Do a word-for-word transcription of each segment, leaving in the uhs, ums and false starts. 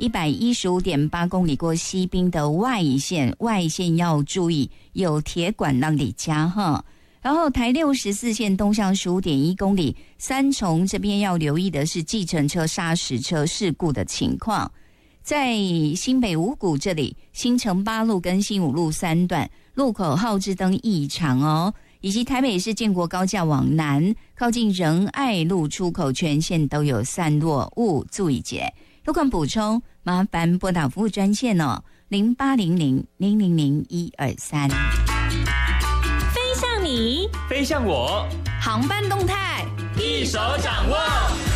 一百一十五点八公里过西滨的外线，外线要注意有铁管让你加哈。然后台六十四线东向十五点一公里，三重这边要留意的是计程车砂石车事故的情况。在新北五股这里，新城八路跟新五路三段路口号志灯异常哦，以及台北市建国高架往南靠近仁爱路出口全线都有散落物，注意节。有关补充，麻烦拨打服务专线哦，零八零零零零零一二三。 飞向你， 飞向我， 航班动态一手掌握。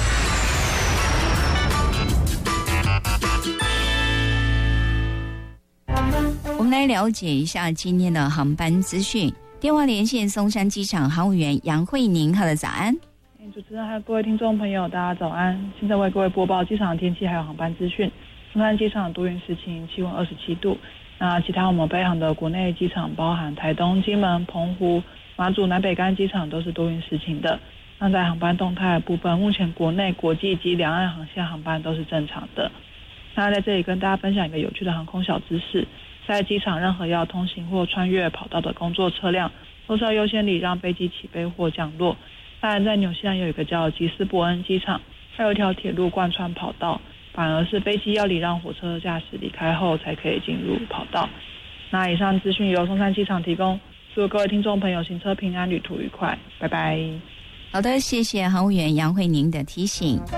我们来了解一下今天的航班资讯。电话连线松山机场航务员杨慧宁，好的，早安。 主持人还有各位听众朋友，大家早安。现在为各位播报机场的天气还有航班资讯。松山机场多云时晴，气温二十七度。那其他我们北航的国内机场，包含台东、金门、澎湖、马祖、南北干机场都是多云时晴的。那在航班动态的部分，目前国内、国际及两岸航线航班都是正常的。那在这里跟大家分享一个有趣的航空小知识。在机场，任何要通行或穿越跑道的工作车辆，都是要优先礼让飞机起飞或降落。当然，在纽西兰有一个叫吉斯伯恩机场，它有一条铁路贯穿跑道，反而是飞机要礼让火车驾驶离开后才可以进入跑道。那以上资讯由松山机场提供，祝各位听众朋友行车平安，旅途愉快，拜拜。 好的，谢谢航务员杨慧宁的提醒。